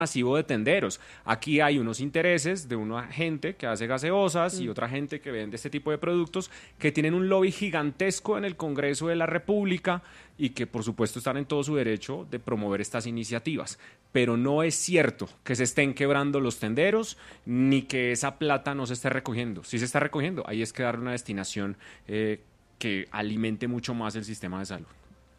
masivo de tenderos. Aquí hay unos intereses de una gente que hace gaseosas y otra gente que vende este tipo de productos que tienen un lobby gigantesco en el Congreso de la República y que por supuesto están en todo su derecho de promover estas iniciativas. Pero no es cierto que se estén quebrando los tenderos ni que esa plata no se esté recogiendo. Sí se está recogiendo, ahí es que darle una destinación que alimente mucho más el sistema de salud.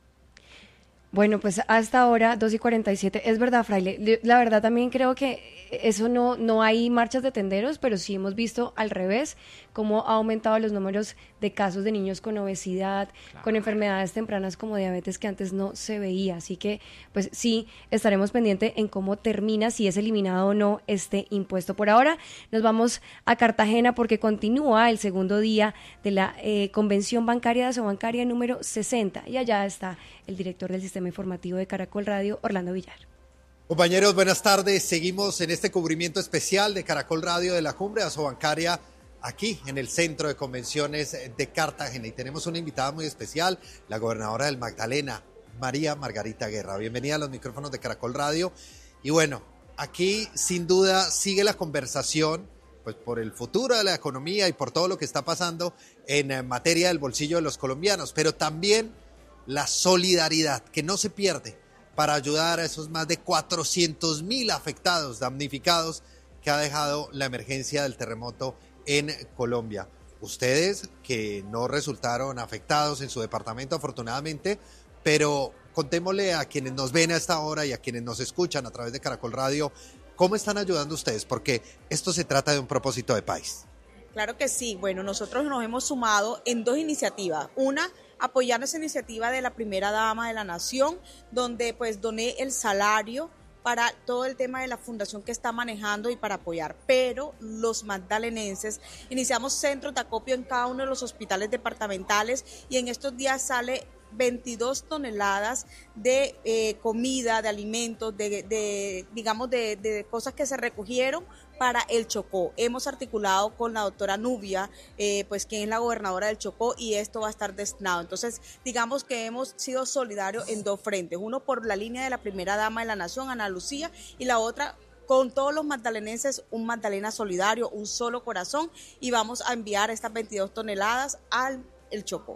Bueno, pues hasta ahora, 2:47, es verdad, Fraile, la verdad también creo que eso no hay marchas de tenderos, pero sí hemos visto al revés, cómo ha aumentado los números de casos de niños con obesidad, con enfermedades tempranas como diabetes que antes no se veía, así que pues sí, estaremos pendientes en cómo termina, si es eliminado o no este impuesto. Por ahora nos vamos a Cartagena porque continúa el segundo día de la Convención Bancaria de Asobancaria número 60 y allá está el director del Sistema Informativo de Caracol Radio, Orlando Villar. Compañeros, buenas tardes. Seguimos en este cubrimiento especial de Caracol Radio de la Cumbre Asobancaria aquí en el Centro de Convenciones de Cartagena. Y tenemos una invitada muy especial, la gobernadora del Magdalena, María Margarita Guerra. Bienvenida a los micrófonos de Caracol Radio. Y bueno, aquí sin duda sigue la conversación pues por el futuro de la economía y por todo lo que está pasando en materia del bolsillo de los colombianos, pero también la solidaridad que no se pierde para ayudar a esos más de 400,000 afectados, damnificados que ha dejado la emergencia del terremoto en Colombia. Ustedes que no resultaron afectados en su departamento afortunadamente, pero contémosle a quienes nos ven a esta hora y a quienes nos escuchan a través de Caracol Radio, ¿cómo están ayudando ustedes? Porque esto se trata de un propósito de país. Claro que sí. Bueno, nosotros nos hemos sumado en dos iniciativas. Una, apoyando esa iniciativa de la primera dama de la nación, donde pues doné el salario para todo el tema de la fundación que está manejando y para apoyar. Pero los magdalenenses iniciamos centros de acopio en cada uno de los hospitales departamentales y en estos días sale 22 toneladas de comida, de alimentos, de cosas que se recogieron para el Chocó. Hemos articulado con la doctora Nubia, pues quien es la gobernadora del Chocó, y esto va a estar destinado. Entonces, digamos que hemos sido solidarios en dos frentes, uno por la línea de la primera dama de la nación, Ana Lucía, y la otra con todos los magdalenenses, un Magdalena solidario, un solo corazón, y vamos a enviar estas 22 toneladas al el Chocó.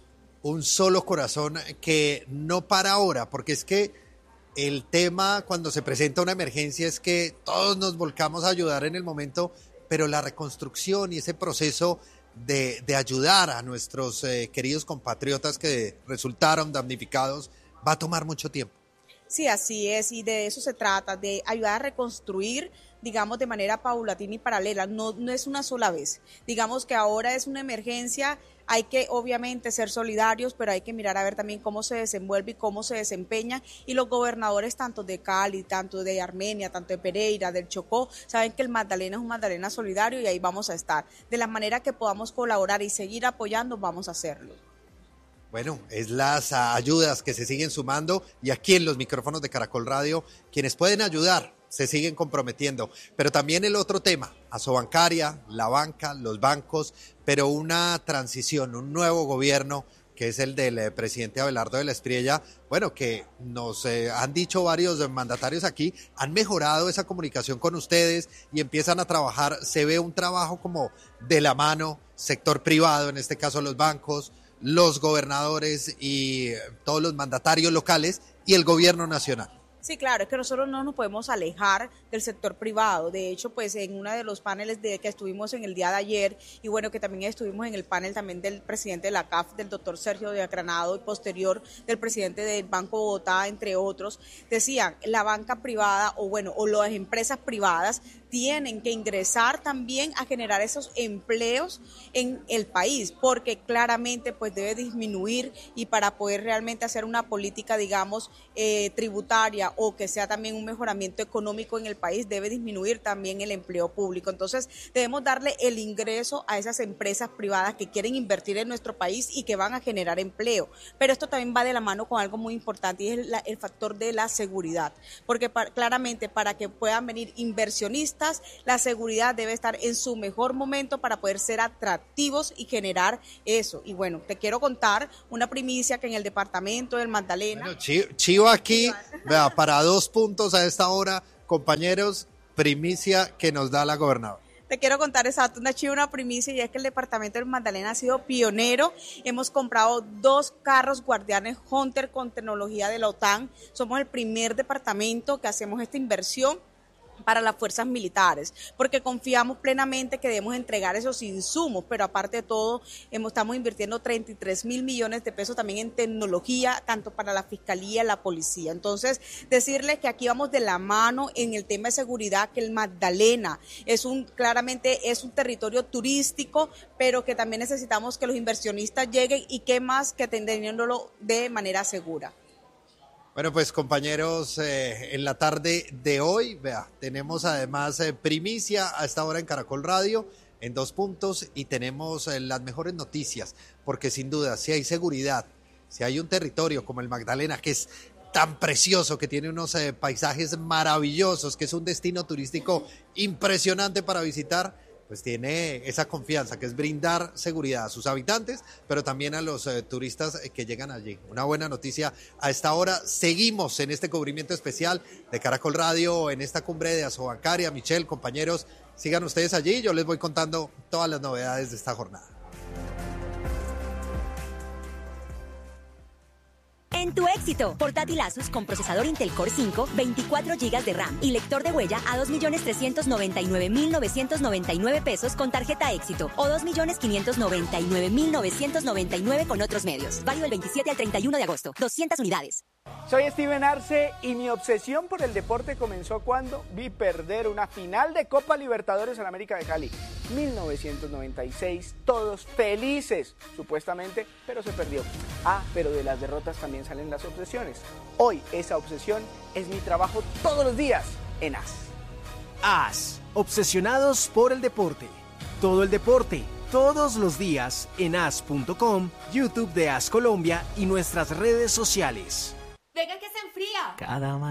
Un solo corazón que no para ahora, porque es que el tema cuando se presenta una emergencia es que todos nos volcamos a ayudar en el momento, pero la reconstrucción y ese proceso de ayudar a nuestros queridos compatriotas que resultaron damnificados va a tomar mucho tiempo. Sí, así es, y de eso se trata, de ayudar a reconstruir, digamos, de manera paulatina y paralela, no es una sola vez. Digamos que ahora es una emergencia, hay que obviamente ser solidarios, pero hay que mirar a ver también cómo se desenvuelve y cómo se desempeña, y los gobernadores tanto de Cali, tanto de Armenia, tanto de Pereira, del Chocó, saben que el Magdalena es un Magdalena solidario y ahí vamos a estar. De la manera que podamos colaborar y seguir apoyando, vamos a hacerlo. Bueno, es las ayudas que se siguen sumando y aquí en los micrófonos de Caracol Radio, quienes pueden ayudar se siguen comprometiendo, pero también el otro tema, Asobancaria, la banca, los bancos, pero una transición, un nuevo gobierno que es el del presidente Abelardo de la Espriella, bueno, que nos han dicho varios mandatarios aquí, han mejorado esa comunicación con ustedes y empiezan a trabajar, se ve un trabajo como de la mano, sector privado, en este caso los bancos, los gobernadores y todos los mandatarios locales y el gobierno nacional. Sí, claro, es que nosotros no nos podemos alejar del sector privado. De hecho, pues en uno de los paneles que estuvimos en el día de ayer, y bueno, que también estuvimos en el panel también del presidente de la CAF, del doctor Sergio de Granado, y posterior del presidente del Banco Bogotá, entre otros, decían, la banca privada o las empresas privadas tienen que ingresar también a generar esos empleos en el país, porque claramente pues debe disminuir, y para poder realmente hacer una política, digamos, tributaria o que sea también un mejoramiento económico en el país, debe disminuir también el empleo público. Entonces debemos darle el ingreso a esas empresas privadas que quieren invertir en nuestro país y que van a generar empleo, pero esto también va de la mano con algo muy importante, y es el factor de la seguridad, porque claramente para que puedan venir inversionistas, la seguridad debe estar en su mejor momento para poder ser atractivos y generar eso. Y bueno, te quiero contar una primicia que en el departamento del Magdalena... Bueno, Chivo aquí, vea, para 2 puntos a esta hora, Compañeros, primicia que nos da la gobernadora. Te quiero contar una primicia, y es que el departamento del Magdalena ha sido pionero. Hemos comprado 2 carros guardianes Hunter con tecnología de la OTAN. Somos el primer departamento que hacemos esta inversión para las fuerzas militares, porque confiamos plenamente que debemos entregar esos insumos, pero aparte de todo, estamos invirtiendo 33.000 millones de pesos también en tecnología, tanto para la Fiscalía y la Policía. Entonces, decirles que aquí vamos de la mano en el tema de seguridad, que el Magdalena claramente es un territorio turístico, pero que también necesitamos que los inversionistas lleguen, y qué más que teniéndolo de manera segura. Bueno, pues compañeros, en la tarde de hoy, tenemos además primicia a esta hora en Caracol Radio, en 2 puntos, y tenemos las mejores noticias, porque sin duda, si hay seguridad, si hay un territorio como el Magdalena, que es tan precioso, que tiene unos paisajes maravillosos, que es un destino turístico impresionante para visitar, pues tiene esa confianza, que es brindar seguridad a sus habitantes, pero también a los turistas que llegan allí. Una buena noticia a esta hora. Seguimos en este cubrimiento especial de Caracol Radio, en esta cumbre de Asobancaria. Michelle, compañeros, sigan ustedes allí, yo les voy contando todas las novedades de esta jornada. En tu éxito, portátil Asus con procesador Intel Core 5, 24 GB de RAM y lector de huella a 2.399.999 pesos con tarjeta éxito o 2.599.999 con otros medios. Válido del 27 al 31 de agosto. 200 unidades. Soy Steven Arce y mi obsesión por el deporte comenzó cuando vi perder una final de Copa Libertadores en América de Cali. 1996, todos felices, supuestamente, pero se perdió. Pero de las derrotas también salen las obsesiones. Hoy esa obsesión es mi trabajo todos los días en AS. AS, obsesionados por el deporte. Todo el deporte, todos los días en as.com, YouTube de AS Colombia y nuestras redes sociales. Venga que se enfría. Cada